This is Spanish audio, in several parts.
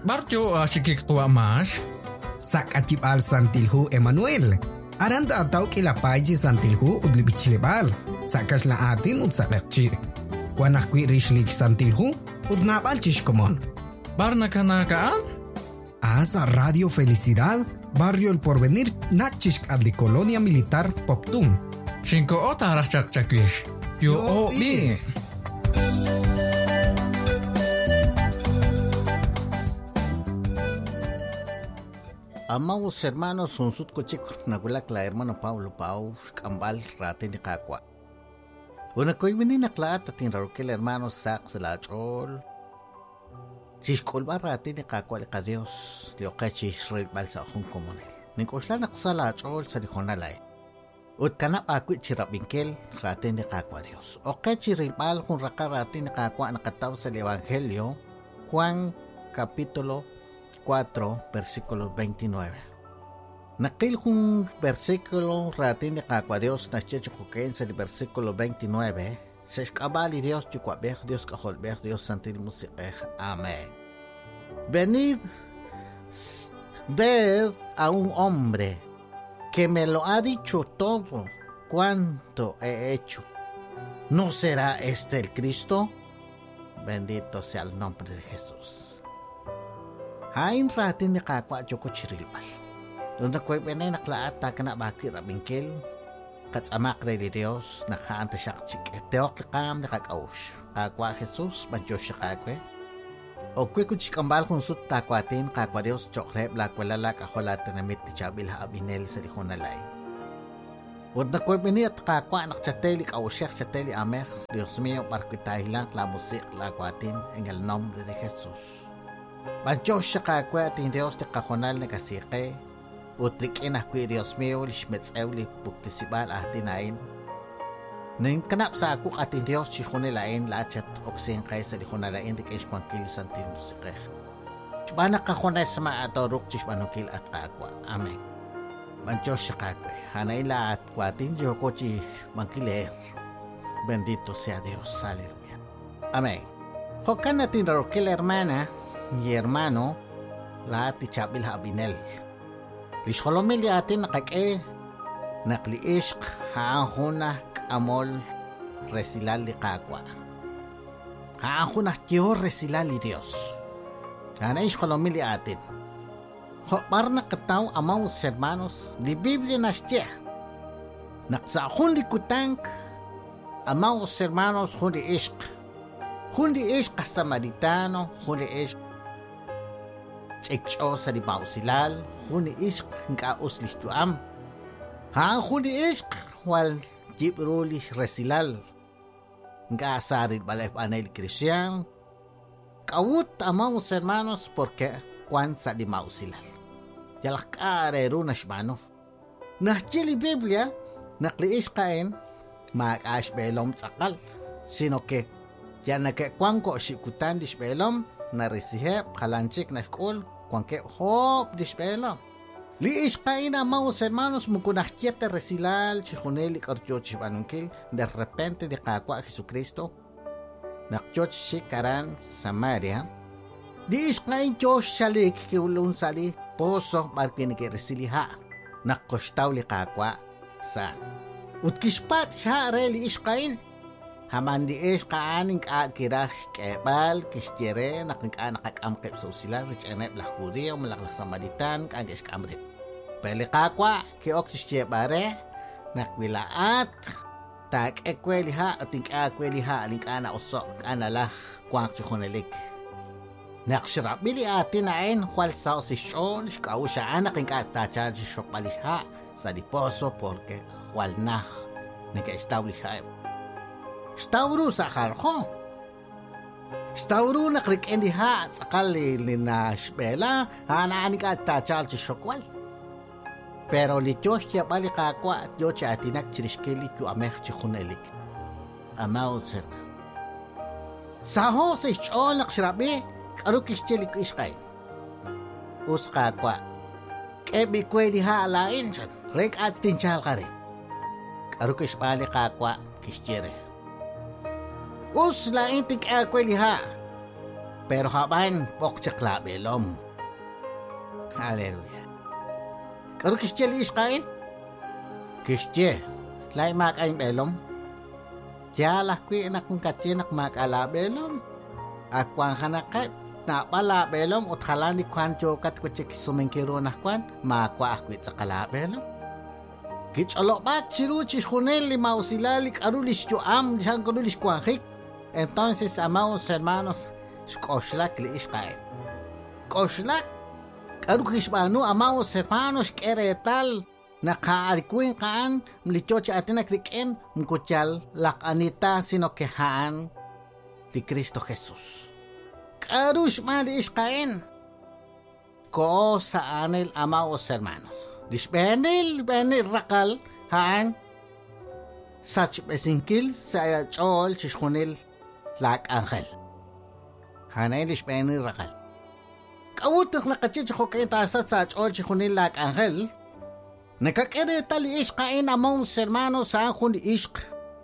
Barjo asikik tua mas. Sak atibal santilhu Emmanuel. Aranda ataw kilapaji santilhu udlibichilibal. Sakas la atin udsakakchi. Kuanak kwi rishlik santilhu udnabal chishkomon. Barna kanakaan? Asa Radio Felicidad, Barrio El Porvenir, Nachishk adli Colonia Militar Poptum. Shinko ota rachakchakwish. Yo o bi. Amados hermanos, un sud cochico, nagulak la hermano Pablo Pau, Kambal, Rate ni Kakwa. Una koy menina klata tin rarokel hermanos sak sa lachol. Chishkol ba rate ni Kakwa li ka Dios, li okachi Israel bal sa akong komunel. Ningkosla naksa lachol sa likonalay. Ut kanap akwit chirapingkel, rate ni Kakwa Dios. Okachi Israel bal kung raka rate ni Kakwa nakataw sa Evangelio, Juan Capítulo 4, versículo 29. Nakil kung versículo ratin ni Kakwa Dios na chichukuken sa versículo 29, sa kabali Dios chukwabeh Dios kaholbeh Dios santil musikeh. Amen. Venid, ved a un hombre que me lo ha dicho todo cuanto he hecho. ¿No será este el Cristo? Bendito sea el nombre de Jesús. Hain ratin ni Kakwa Joko Chirilbal. Doon na kway benay naklaat taka na bakit rabingkil. Katsamak rin ni Diyos nakaanta siya kachik. Teok lakam nakakaush. Kakwa Jesus banjo siya kakwe. O kwe kuchikambal kung sut takwatin Kakwa Diyos chokrep lakwalalak ako lahat na mit ti chabil haabinel sa likonalay. Doon na kway benay at Kakwa nakchateli kaushek chateli ameh. Diyos mío parkwitahi lang klamusik lakwatin en el nombre de Jesus. Banjo siya kakwa ating Diyos ti kakonal na kasike. Utrikin ako Diyos mío lishmetsew li buktisibal atinain. Nang kanap sa ako ating Diyos chikunilain lahat oksing kay sa likunalain di kayo kwangkil santin musike. Chubana kakonay sa maatorok chishmanukil at kakwa. Amen. Banjo siya kakwa. Hanay lahat kwa ating Diyos ko chishmangkiler. Bendito sea Dios. Aleluya. Amen. Hokan natin rarokil hermana y hermano lahat ti chabil haabinel. Lishkolomil yatin nakake nakliishk haahuna kamol resilal li Kakwa. Haahuna tiyo resilal li Dios. Kana ishkolomil yatin. Par nakataw amaw hermanos li Biblia na siya. Naksakun li kutank amaw hermanos hundi ishk. Hundi ishk Samaritano, hundi ishk Chekcho sa di pausilal, huni ishk nkaos listuam. Ha huni ishk wal jibruli resilal. Nka asarid balay panay Cristian. Kawut amaw hermanos porque kwan sa di mausilal. Yalak arero na shmano. Nahchili Biblia, nakliish kain, mag-ash belom tsakal. Sino ke, yan nagkakwan ko shikutan di shbelom, narisihep kalanchik na shkul, Cuanque hop dispela. Li ispaina maus hermanos mukunahkiete resilal chihuneli karchoch banunkil de repente de Kakwa Jesucristo. Nakchoch shikaran Samaria. Di ispain chosh shalik ki ulun sali poso barkin ki resiliha. Nakkoshtaw li Kakwa sa. Utkishpat siya reli ispain. Haman di kaaning kirah kebal kisjere nakakam kep sosial rich enep la Judea malaklah Samaritan kan ges kamrip. Pele Kakwa ki oksisje bare nakwilaat tak ekweliha ating akweliha aling ana osok kanala kwang chihonelik. Nakshirap bili atin ain kwal sa osisyon kausya anak ing katacha si shokpalisha sa diposo porque kwal nah naka-establish Stauru sa karho. Stauru na krikendi ha at sakali na shbela hanaan ka tachal si shokwal. Pero li Diyos siya bali Kakwa at Diyos siya atinak chirishkelit yu amech chikunelik. Amaw serna. Saho sa ishol nakshrabi karukishchelik ishkay. Us Kakwa. Kebi kweli ha alain siya. Rek at tinchal ka rin. Karukish bali Kakwa kisjere. Us lain tik akweliha. pero haban pokchakla belom. Hallelujah. Karo kistye li iskain? Kistye. Lai mak aing belom. Jalah kui enak kung katye nak mak ala belom. Akwang hanakat. Na pala belom ut halan di kwan jokat kuchik sumengkiro na kwan. Makwa akwit sa kala belom. Kicholok bak chiru chishunel li mausilalik arulis joam disang kurulis kwanhik. Entonces, amados hermanos, Koslak li iskain. Koslak. Karukishbanu, amados hermanos, keretal. Nakaarikuin kaan, mlichoche atinakriken, mkuchal, lakanita sino kehaan di Cristo Jesús. Karushma li iskain. Ko sa anil, amados hermanos. Disbenil, benil rakal, haan. Sach besinkil, sa chol, chishunil, lak angel. Hanay disbenil rakal. Kawutak nakachich ko kayo tasat sa chol, chishunil, lak angel. Nakakirita li iskain amados hermanos sa akong li isk.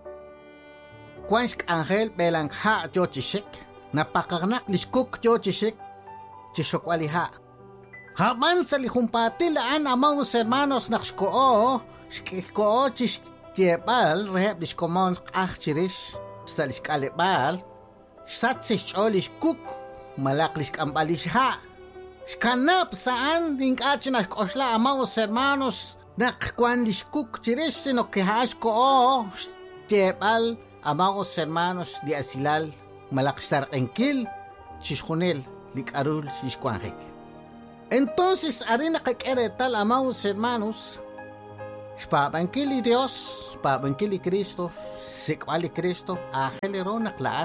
Kwansk angel belang ha jo chishik. Napakaknak liskuk jo chishik. Chishokwali ha. Haman sa lihumpati laan amados hermanos nakskoo. Skikoo chiskjebal reheb liskomon chirish. Sa liskalebal. Satsish o liskuk. Malaklis kampalish ha. Skanap saan ringkachin na kosla amados hermanos. Nakwan liskuk chirish sino kihash ko jebal amados hermanos di asilal malaksar enkil chishunel likarul shishkwanjek. Entonces arena kakeretal amados hermanos spabankili Dios spabankili Cristo sikwali Cristo ajelero naklaat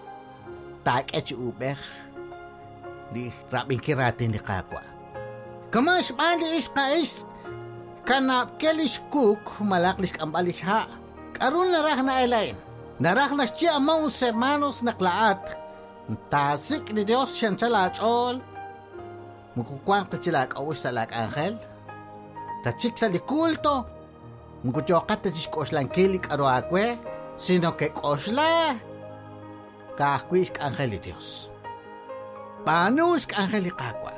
tak echi ubeh di rabinkiratin di kakwa. Kamash bali iskais kanap kelish kuk malaklis kambalish ha. Karun narah na elain. Narah na siya amados hermanos naklaat. Tasik ni Dios siyan chalach all. Mukukwang tachilak awus sa lak angel. Tachik sa likulto. Mukutyokat tachis koslang kilik aro akwe. Sino ke kosla. Kahkwis ka angel ni Dios. Panus ka angel ni kakwa.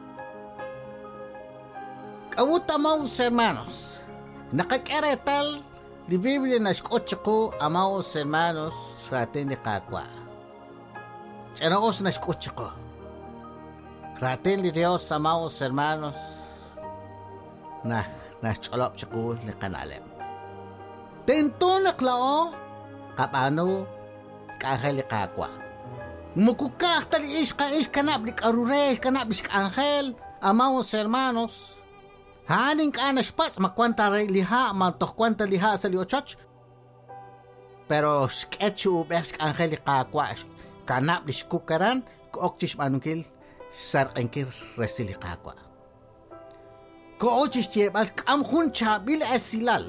Kawuta amados hermanos, nakakeretal di Biblia na skotchako amados hermanos sa atin ni kakwa. Tsenogos na skotchako. Ratin di Dios amados hermanos na cholop chako ni kanalem. Tento naklao kapano kaangel ni kakwa. Mukukak tali is kanap di karures kanap di angel amados hermanos. Haning ka na spats makwanta liha mantok kwanta liha sa liochoch. Pero sketchu ubes angeli kakwa kanap diskukaran kookchis manungkil sar enkir resili kakwa. Koochis jebal kamhun chabil asilal.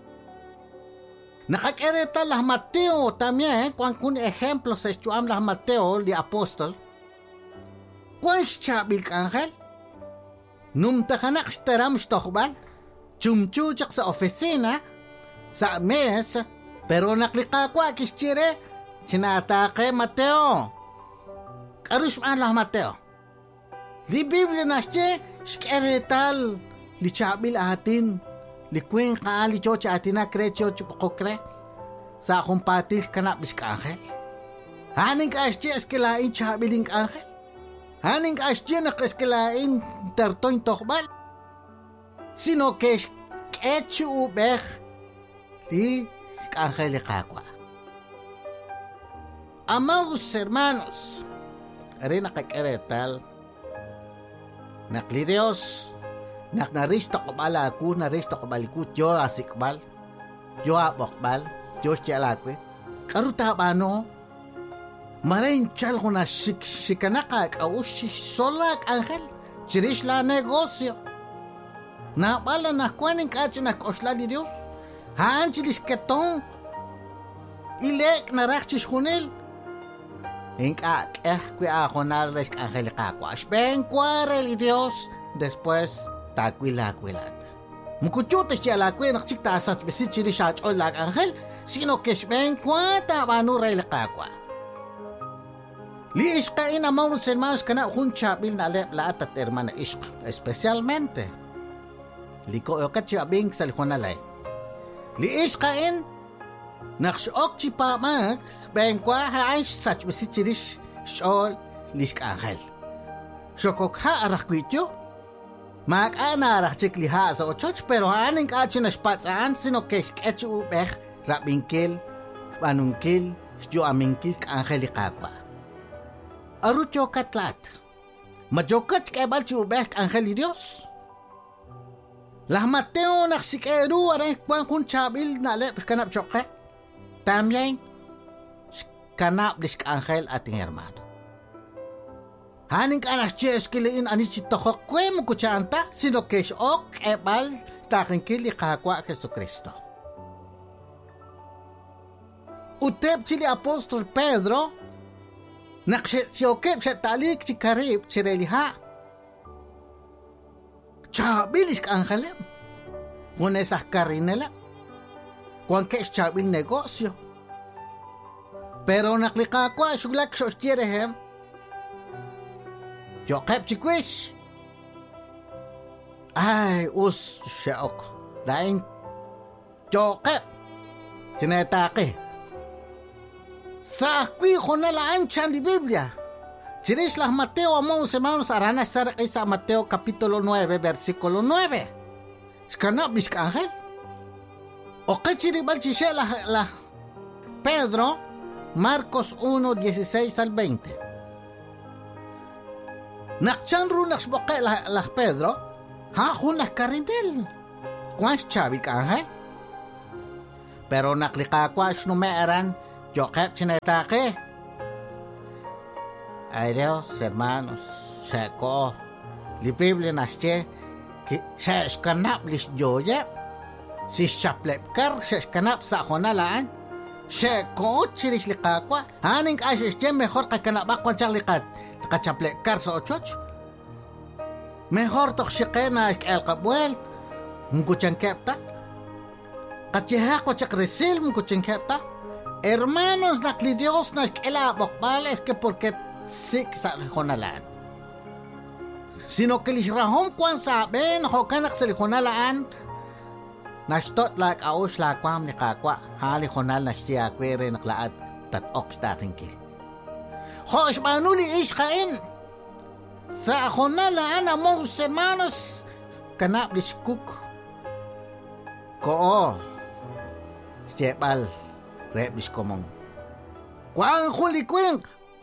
Nakakirita lah Mateo también cuan kun ejemplo sa estuam lah Mateo di apostol. Kuan chabil angel Num takanak staram stokbal, chumchuchak sa oficina, sa mes, pero naklikakwa kischire, sinatake Mateo. Karushman lah Mateo. Li Biblia nasye, shkeretal, li chabil atin, li kwen kaali chocha atina krecho chupokokre, sa kumpatis kanapis ka angel. Haning ka asye eskelain chabiling ka angel. Haning asya na kaskelain tartoy tokbal. Sino que kechu ubeh li angel kakwa. Amados hermanos, rin nakakeretal nakli Dios naknaristo kobal aku naristo kobal ku yo asikbal yo abokbal yo chalakwe karuta bano Marain chal ko na sikanaka kaushi solak angel. Chirish la negosyo. Na pala na kwaning kachi na kosla di Dios. Haan chilis ketong. Ilek na rakchis hunil. Inka kwe ako na resk angel kakwa. Aspen kware li Dios. Después takwila. Mukuchute siya lakwe nakchikta asat besi chirish achol lak angel. Sino kesben kwata manu rey kakwa. Li ishkain amados hermanos kana hun chabil na alep laat at hermana ishka. Especialmente. Li ko yokat chabing sa likonalay. Li ishkain nakshok chipamak bengkwa haay sach bisichirish shol lishk angel. Shokok ha arakwityo. Mag ana arakchik liha sa ochoch pero haning kachin na spatsaan sino kechu ubeh rabingkil panungkil yo amingkil angel ikakwa. Arut yokat lat. Majokat kebal si ubeh angel di Dios. Lah Mateo naksikeru aray kwan kun chabil na alep kanap chokke. Tamyain kanap lisk angel ating hermano. Haning anak chiyes kiliin anichitokok kwe mo kuchanta sino kesh ok ebal taking kili kakwa Jesucristo. Utep chili apostol Pedro nakshiyokep siya talik si karib si reliha. Chabilis ka angelem. Kung esah karinela. Kung kes chabil negosyo. Pero naklikakwa suglak sos tierehem. Jokep si quiz. Ay, siya ok. Daing Jokep. Tinetake. Sa akwi ko nalaan siya di Biblia. Sinis lah Mateo amados hermanos arana sa Mateo capítulo 9 versículo 9. Skanap biska angel. O kachiribal si siya lah Pedro Marcos 1:16 al 20. Nakchanru naksboke lah Pedro ha hunak karindel. Kwas chabi ka angel. Pero naklikakwas no meeran Jokep sinetake. Ay Dios, hermanos, seko, li Biblia nasche, ki sa eskanap lis joye, si chaplepkar sa eskanap sa honalaan, seko chiris likakwa, haning asis je mejor ka kanabakwan sa likat, chaplepkar sa ochoch. Mejor tok shikena el kabwelt, mkuchan kepta, katihako chak resil mkuchan kepta. Hermanos, nakli Dios na elabokbal es que porque sik sa lihonalaan. Sino que lisrahom kwan saben ho kanak sa lihonalaan nashtot lak aus lakwam ni kakwa hali honal na siya kwere naklaat tat ox taking kil. Ho ismanuli iskain sa honalaan among hermanos kanap liskuk ko siepal Rebis komong. Kuang huli kuing.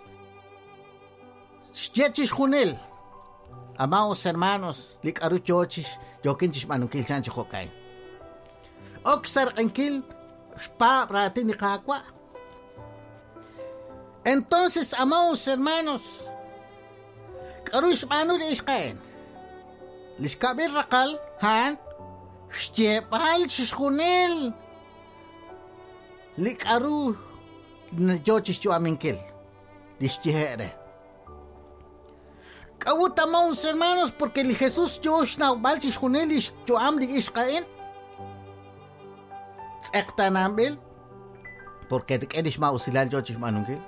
Stiechis hunel. Amaos hermanos, lik aruchochis, yokinchis manungkil chanchi hokay. Oksar ankil, spa prati ni kakwa. Entonces, amaos hermanos, karush manul iskain. Liskabir rakal, han, stiepal chis hunel. Lik aru na jochis yo aminkil. Listihere. Kawuta maus hermanos porque li Jesús Josh na balchis hunelis yo amli iskain. Tsekta nambil porque dik edish mausilal jochis manungkil.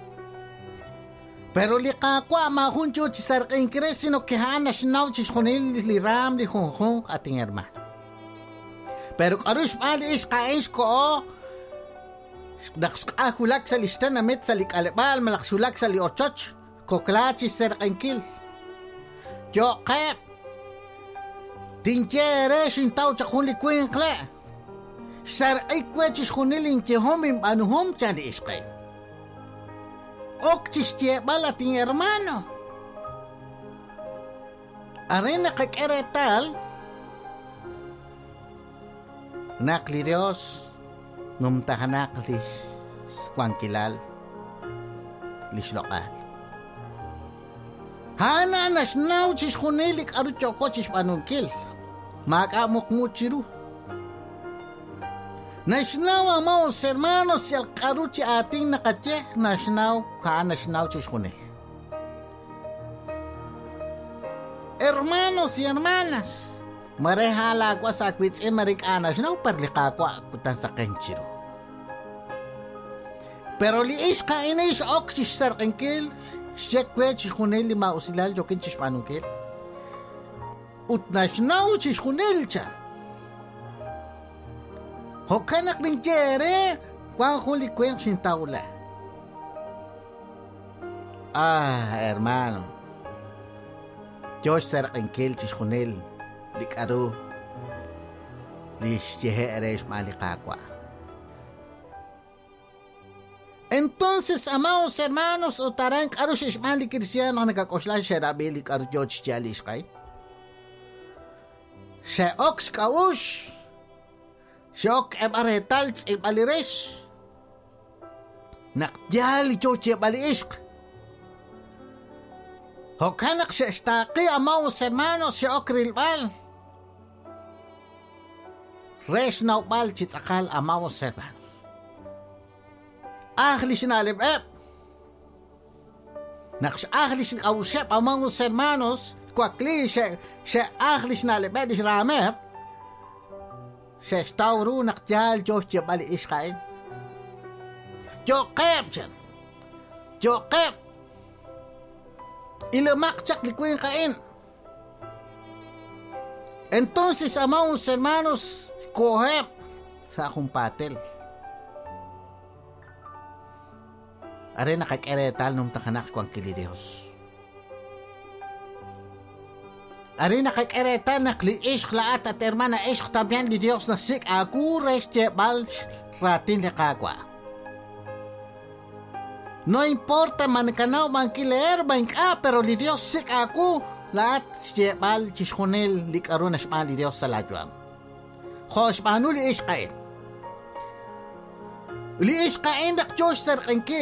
Pero li kakwa mahun jochis sarkin kresino que hanas nauchis hunelis li ram li hunhung ating hermano. Pero karush mali iskain ko Naksulak sa listan na met sa likalebal, malaksulak sa liorchoch, koklachi serkankil. Jokep, tinjere shintaw chakun likuin kle. Saray kwechis kuniling tihomim anuhom chali iskay. Okchis tiebal ating hermano. Arena kakeretal, nakli Dios, ngumtahanak lis kwangkilal lis lokal. Hana nasnaw chis hunilik aruchoko chis panungkil. Makamuk muchiru. Nasnaw amaos hermanos yal karuchi ating nakatye. Nasnaw chis hunil. Hermanos y hermanas, marehala ko sa kwits e marikanas na parlikakwa kutan sa kenchiro. Pero li iska inish ok si sarkenkil, shekwe si hunel li mausilal jokin si shmanunkil. Utnashnaw si hunel chan. Hokanak ng jere, kwan huli kwen sin taula. Hermano. Josh sarkenkil si hunel, likaru, lis jehe eres malikakwa. Entonces, amados hermanos, utarang arush ishmali cristiano nagkakoslan siya rabili kar George Jalis kay. Siya ox kawush. Siya ok emaretals ibalires. Nakjali George Jabaliisk. Hokanak siya istaki, amados hermanos, siya ok rilbal. Res na upal chitsakal, amados hermanos. Ahlis na alibep. Naks ahlis na kausap among os hermanos, kwakli siya ahlis na alibep is ramep. Siya stauru nakjal Diyos siya bali iskain. Jokep siya. Jokep. Ilamakchak likuin kain. Entonces among os hermanos, kohep sa akong patel. Are nakikeretal nung takanak ko ang kilideos. Are nakikeretal na kliish klaat at hermana ish tabian di Dios na sik aku reste bal ratin le kagwa. No importa man kanaw man kiler man ka pero di Dios sik aku laat ste bal chishonel likaron na shmal di Dios sa ladwam. Khosh panuli ish kain. Li ish kain dak Diyos sarkenki.